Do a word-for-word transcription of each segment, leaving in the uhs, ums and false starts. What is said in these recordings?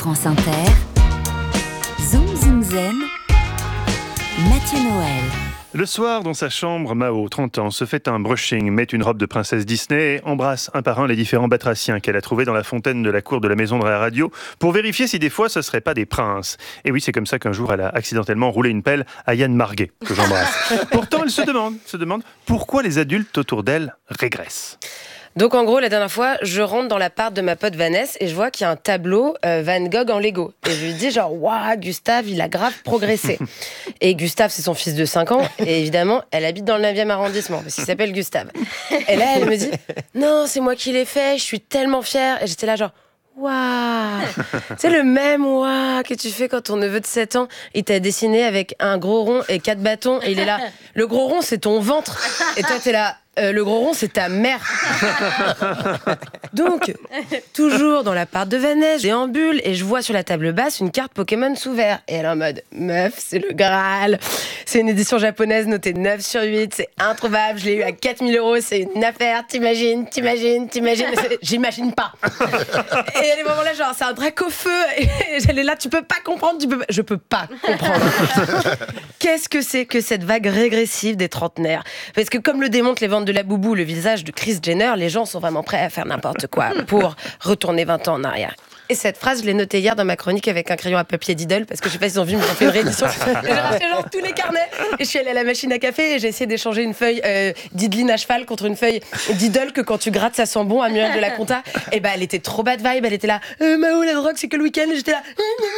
France Inter, Zoom Zoom Zen, Mathieu Noël. Le soir, dans sa chambre, Mao, trente ans, se fait un brushing, met une robe de princesse Disney et embrasse un par un les différents batraciens qu'elle a trouvés dans la fontaine de la cour de la maison de la radio pour vérifier si des fois ce ne seraient pas des princes. Et oui, c'est comme ça qu'un jour elle a accidentellement roulé une pelle à Yann Marguet, que j'embrasse. Pourtant, elle se demande, se demande pourquoi les adultes autour d'elle régressent. Donc en gros, la dernière fois, je rentre dans l'appart de ma pote Vanessa et je vois qu'il y a un tableau euh, Van Gogh en Lego. Et je lui dis genre, waouh, Gustave, il a grave progressé. Et Gustave, c'est son fils de cinq ans. Et évidemment, elle habite dans le neuvième arrondissement parce qu'il s'appelle Gustave. Et là, elle me dit, non, c'est moi qui l'ai fait, je suis tellement fière. Et j'étais là genre, waouh, c'est le même waouh que tu fais quand ton neveu de sept ans, il t'a dessiné avec un gros rond et quatre bâtons. Et il est là, le gros rond, c'est ton ventre. Et toi, t'es là, Euh, le gros rond, c'est ta mère. Donc, toujours dans l'appart de Vanessa, je déambule et je vois sur la table basse une carte Pokémon sous verre. Et elle est en mode, meuf, c'est le Graal. C'est une édition japonaise notée neuf sur huit. C'est introuvable. Je l'ai eu à quatre mille euros. C'est une affaire. T'imagines, t'imagines, t'imagines. J'imagine pas. Et elle est vraiment là, genre, c'est un drac au feu. Et elle est là, tu peux pas comprendre. Tu peux pas... Je peux pas comprendre. Qu'est-ce que c'est que cette vague régressive des trentenaires ? Parce que comme le démontrent les ventes de la boubou, le visage de Kris Jenner, les gens sont vraiment prêts à faire n'importe quoi pour retourner vingt ans en arrière. Et cette phrase, je l'ai notée hier dans ma chronique avec un crayon à papier Diddle, parce que je sais pas s'ils ont vu, mais ils ont fait une réédition. Et j'ai racheté genre tous les carnets. Et je suis allée à la machine à café et j'ai essayé d'échanger une feuille euh, Diddline à cheval contre une feuille Diddle que quand tu grattes, ça sent bon à Muriel de la Conta. Et bah, elle était trop bad vibe. Elle était là, euh, Mao, la drogue, c'est que le week-end. Et j'étais là.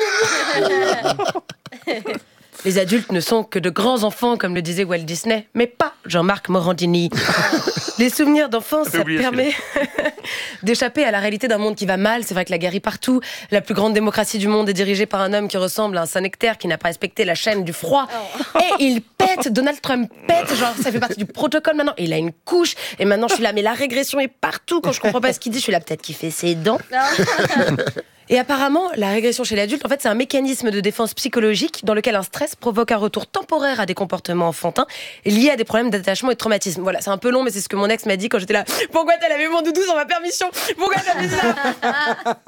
Les adultes ne sont que de grands enfants, comme le disait Walt Disney, mais pas Jean-Marc Morandini. Les souvenirs d'enfance, ça permet d'échapper à la réalité d'un monde qui va mal. C'est vrai que la guerre est partout. La plus grande démocratie du monde est dirigée par un homme qui ressemble à un Saint-Nectaire qui n'a pas respecté la chaîne du froid. Oh. Et il pète, Donald Trump pète, genre ça fait partie du protocole maintenant. Et il a une couche. Et maintenant je suis là, mais la régression est partout. Quand je comprends pas ce qu'il dit, je suis là, peut-être qu'il fait ses dents. Et apparemment, la régression chez l'adulte, en fait, c'est un mécanisme de défense psychologique dans lequel un stress provoque un retour temporaire à des comportements enfantins liés à des problèmes d'attachement et de traumatisme. Voilà, c'est un peu long, mais c'est ce que mon ex m'a dit quand j'étais là. Pourquoi t'as lavé mon doudou sans ma permission ? Pourquoi t'as fait ça ?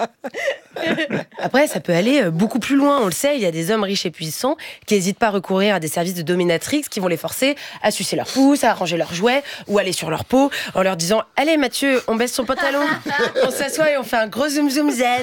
Après, ça peut aller beaucoup plus loin. On le sait, il y a des hommes riches et puissants qui n'hésitent pas à recourir à des services de dominatrix qui vont les forcer à sucer leur pouce, à arranger leurs jouets ou aller sur leur peau en leur disant « Allez Mathieu, on baisse son pantalon, on s'assoit et on fait un gros zoom zoom zen ».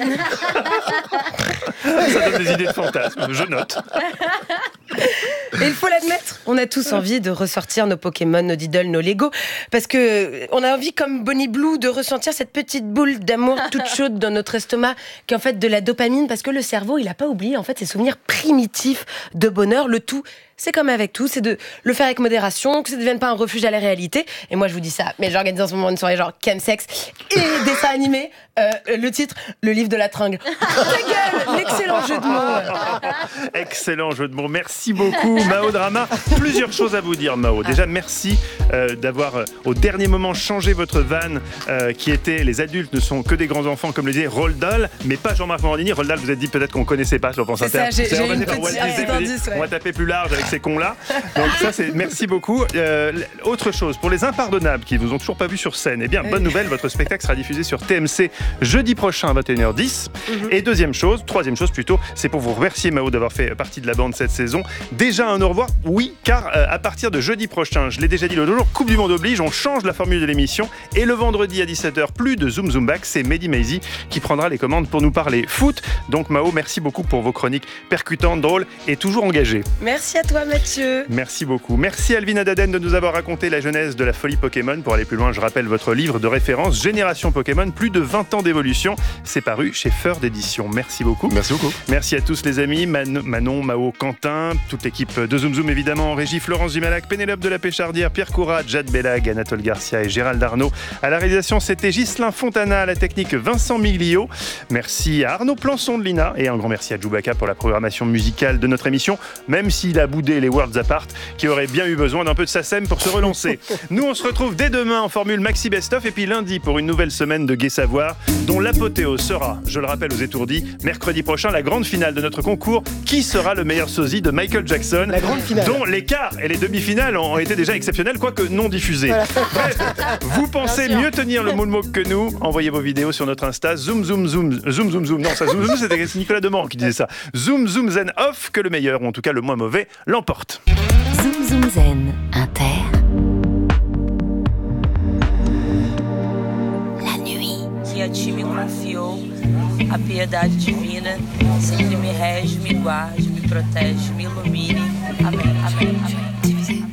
Ça donne des idées de fantasmes, je note. Et il faut l'admettre, on a tous envie de ressortir nos Pokémon, nos Diddle, nos Lego, parce que on a envie, comme Bonnie Blue, de ressentir cette petite boule d'amour toute chaude dans notre estomac, qui est en fait de la dopamine, parce que le cerveau, il a pas oublié en fait ses souvenirs primitifs de bonheur. Le tout, c'est comme avec tout, c'est de le faire avec modération, que ça ne devienne pas un refuge à la réalité. Et moi, je vous dis ça, mais j'organise en ce moment une soirée genre chemsex et dessin animé. Euh, le titre, le livre de la tringle. Ta gueule, l'excellent jeu de mots. Excellent jeu de mots. Merci beaucoup, Mao Drama. Plusieurs choses à vous dire, Mao. Déjà, merci euh, d'avoir, euh, au dernier moment, changé votre vanne euh, qui était « Les adultes ne sont que des grands enfants », comme le disait Roald Dahl, mais pas Jean-Marc Morandini. Roald Dahl, vous êtes dit peut-être qu'on ne connaissait pas sur France Inter. C'est ça, j'ai, j'ai une par petite Walt Disney, indice, ouais. On va taper plus large avec ces cons-là. Donc ça, c'est merci beaucoup. Euh, autre chose, pour les impardonnables qui vous ont toujours pas vu sur scène, eh bien, bonne nouvelle, votre spectacle sera diffusé sur T M C jeudi prochain à vingt et une heures dix. Mm-hmm. Et deuxième chose, troisième chose plutôt, c'est pour vous remercier, Mao, d'avoir fait partie de la bande cette saison. Déjà un au revoir, oui, car euh, à partir de jeudi prochain, je l'ai déjà dit l'autre jour, Coupe du Monde oblige, on change la formule de l'émission. Et le vendredi à dix-sept heures, plus de Zoom Zoom Back, c'est Mehdi Maizi qui prendra les commandes pour nous parler foot. Donc Mao, merci beaucoup pour vos chroniques percutantes, drôles et toujours engagées. Merci à toi, Mathieu. Merci beaucoup. Merci Alvina Daden de nous avoir raconté la genèse de la folie Pokémon. Pour aller plus loin, je rappelle votre livre de référence Génération Pokémon, plus de vingt ans d'évolution. C'est paru chez Feur d'édition. Merci beaucoup. Merci beaucoup. Merci à tous les amis, Man- Manon, Mao, Quentin, toute l'équipe de Zoom Zoom évidemment en régie, Florence Dumalac, Pénélope de la Péchardière, Pierre Courat, Jade Bellag, Anatole Garcia et Gérald Arnaud. À la réalisation, c'était Ghislain Fontana, à la technique Vincent Miglio. Merci à Arnaud Plançon de l'I N A et un grand merci à Djoubaka pour la programmation musicale de notre émission, même s'il a boudé boudé les Worlds Apart, qui auraient bien eu besoin d'un peu de SACEM pour se relancer. Nous, on se retrouve dès demain en formule Maxi Best Of, et puis lundi pour une nouvelle semaine de Gai Savoir, dont l'apothéose sera, je le rappelle aux étourdis, mercredi prochain, la grande finale de notre concours. Qui sera le meilleur sosie de Michael Jackson, la grande finale, dont les quarts et les demi-finales ont été déjà exceptionnelles, quoique non diffusées. Voilà. Bref, vous pensez mieux tenir le moonwalk que nous? Envoyez vos vidéos sur notre Insta. Zoom, zoom, zoom, zoom, zoom, zoom. Non, ça, zoom, zoom, c'était Nicolas Demorand qui disait ça. Zoom, zoom, zen off, que le meilleur, ou en tout cas le moins mauvais, l'emporte. Zoom, zoom, zen, inter. La nuit. Que a ti me confiou, a piedade divina sempre me rege, me guarde, me protege, me ilumine. Amém, amém, amém.